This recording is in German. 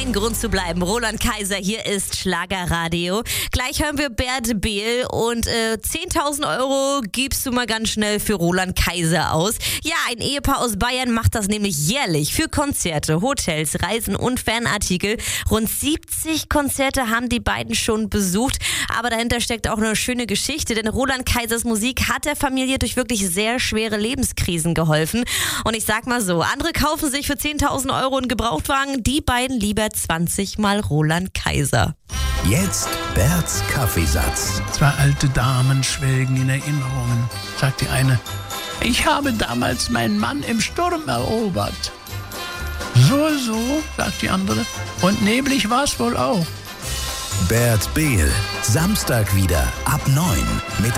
jeden Grund zu bleiben. Roland Kaiser, hier ist Schlagerradio. Gleich hören wir Bert Behl und 10.000 Euro gibst du mal ganz schnell für Roland Kaiser aus. Ja, ein Ehepaar aus Bayern macht das nämlich jährlich für Konzerte, Hotels, Reisen und Fanartikel. Rund 70 Konzerte haben die beiden schon besucht, aber dahinter steckt auch eine schöne Geschichte, denn Roland Kaisers Musik hat der Familie durch wirklich sehr schwere Lebenskrisen geholfen. Und ich sag mal so, andere kaufen sich für 10.000 Euro einen Gebrauchtwagen, die beiden lieber 20 Mal Roland Kaiser. Jetzt Berts Kaffeesatz. Zwei alte Damen schwelgen in Erinnerungen, sagt die eine. Ich habe damals meinen Mann im Sturm erobert. So, sagt die andere. Und neblig war es wohl auch. Bert Behl, Samstag wieder ab 9 mit